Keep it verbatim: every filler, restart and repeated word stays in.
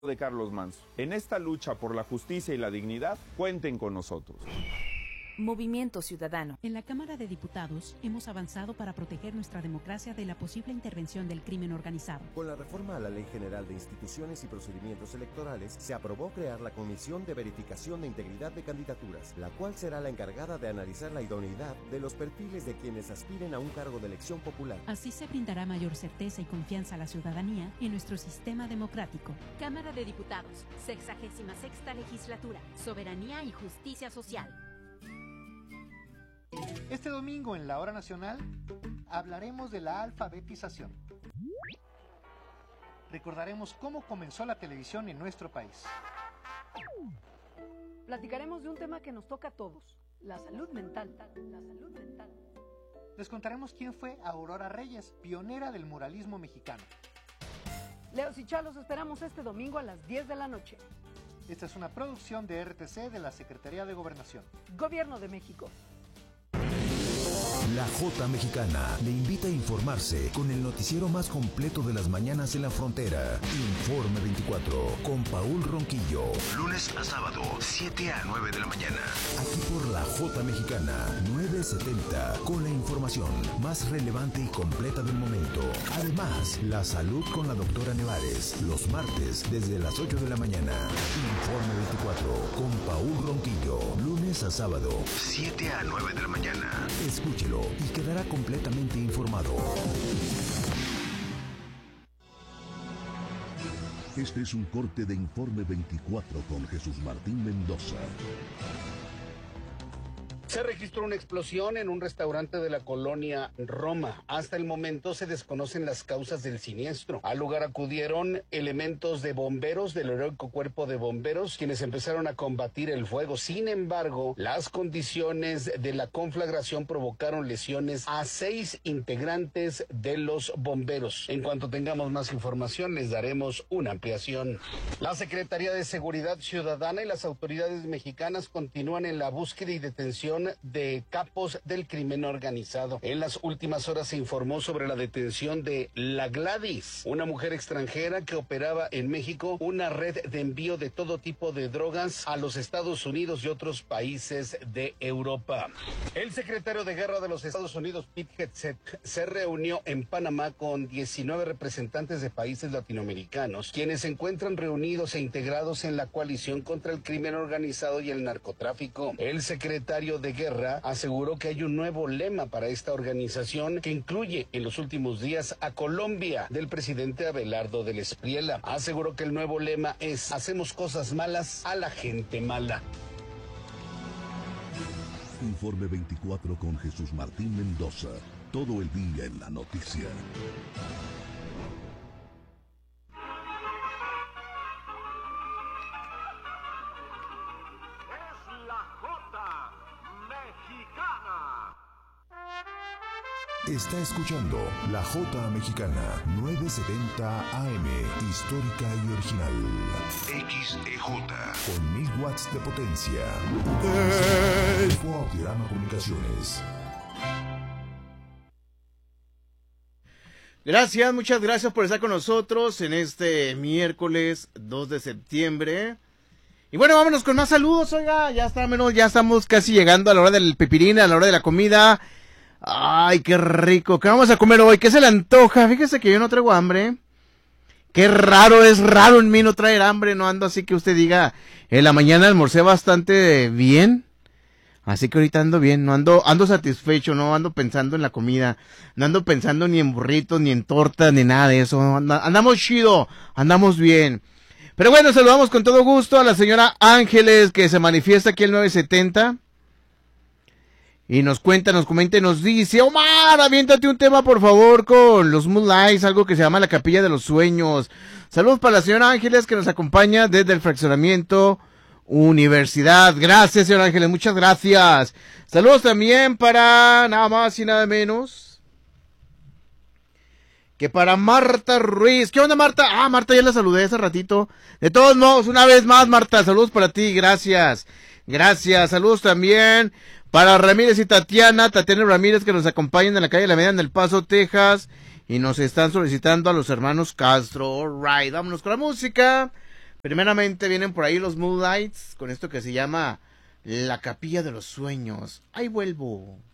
de Carlos Manso. En esta lucha por la justicia y la dignidad, cuenten con nosotros. Movimiento Ciudadano. En la Cámara de Diputados hemos avanzado para proteger nuestra democracia de la posible intervención del crimen organizado. Con la reforma a la Ley General de Instituciones y Procedimientos Electorales, se aprobó crear la Comisión de Verificación de Integridad de Candidaturas, la cual será la encargada de analizar la idoneidad de los perfiles de quienes aspiren a un cargo de elección popular. Así se brindará mayor certeza y confianza a la ciudadanía en nuestro sistema democrático. Cámara de Diputados, sexagésima sexta legislatura, soberanía y justicia social. Este domingo en la Hora Nacional hablaremos de la alfabetización. Recordaremos cómo comenzó la televisión en nuestro país. Platicaremos de un tema que nos toca a todos, la salud mental. La salud mental. Les contaremos quién fue Aurora Reyes, pionera del muralismo mexicano. Leos y Chalos esperamos este domingo a las diez de la noche. Esta es una producción de R T C de la Secretaría de Gobernación. Gobierno de México. La Jota Mexicana le invita a informarse con el noticiero más completo de las mañanas en la frontera. Informe veinticuatro con Paul Ronquillo. Lunes a sábado, siete a nueve de la mañana. Aquí por la Jota Mexicana, nueve setenta, con la información más relevante y completa del momento. Además, la salud con la doctora Nevares, los martes desde las ocho de la mañana. Informe veinticuatro con Paul Ronquillo. Lunes a sábado, siete a nueve de la mañana. Escúchelo y quedará completamente informado. Este es un corte de Informe veinticuatro con Jesús Martín Mendoza. Se registró una explosión en un restaurante de la colonia Roma. Hasta el momento se desconocen las causas del siniestro. Al lugar acudieron elementos de bomberos del heroico cuerpo de bomberos, quienes empezaron a combatir el fuego. Sin embargo, las condiciones de la conflagración provocaron lesiones a seis integrantes de los bomberos. En cuanto tengamos más información, les daremos una ampliación. La Secretaría de Seguridad Ciudadana y las autoridades mexicanas continúan en la búsqueda y detención de capos del crimen organizado. En las últimas horas se informó sobre la detención de La Gladys, una mujer extranjera que operaba en México una red de envío de todo tipo de drogas a los Estados Unidos y otros países de Europa. El secretario de Guerra de los Estados Unidos, Pete Hegseth, se reunió en Panamá con diecinueve representantes de países latinoamericanos, quienes se encuentran reunidos e integrados en la coalición contra el crimen organizado y el narcotráfico. El secretario de Guerra aseguró que hay un nuevo lema para esta organización que incluye en los últimos días a Colombia, del presidente Abelardo del Espriella. Aseguró que el nuevo lema es: hacemos cosas malas a la gente mala. Informe veinticuatro con Jesús Martín Mendoza. Todo el día en la noticia. Está escuchando La Jota Mexicana, novecientos setenta A M, histórica y original. X E J, con mil watts de potencia. Diorama Comunicaciones. Gracias, muchas gracias por estar con nosotros en este miércoles dos de septiembre. Y bueno, vámonos con más saludos, oiga, ya está menos, ya estamos casi llegando a la hora del pipirín, a la hora de la comida. Ay, qué rico, ¿qué vamos a comer hoy? ¿Qué se le antoja? Fíjese que yo no traigo hambre. Qué raro, es raro en mí no traer hambre, no ando así que usted diga, en la mañana almorcé bastante bien. Así que ahorita ando bien, no ando, ando satisfecho, no ando pensando en la comida, no ando pensando ni en burritos, ni en tortas, ni nada de eso, And- andamos chido, andamos bien. Pero bueno, saludamos con todo gusto a la señora Ángeles, que se manifiesta aquí el nueve setenta. Y nos cuenta, nos comenta y nos dice: Omar, aviéntate un tema por favor con los Moonlights, algo que se llama La Capilla de los Sueños. Saludos para la señora Ángeles, que nos acompaña desde el fraccionamiento Universidad. Gracias, señora Ángeles, muchas gracias. Saludos también para nada más y nada menos que para Marta Ruiz. ¿Qué onda, Marta? Ah, Marta, ya la saludé hace ratito. De todos modos, una vez más, Marta, saludos para ti, gracias. Gracias, saludos también para Ramírez y Tatiana, Tatiana y Ramírez, que nos acompañan en la calle de la Media en El Paso, Texas, y nos están solicitando a los hermanos Castro. All right, vámonos con la música Primeramente vienen por ahí los Moonlights con esto que se llama La Capilla de los Sueños. Ahí vuelvo.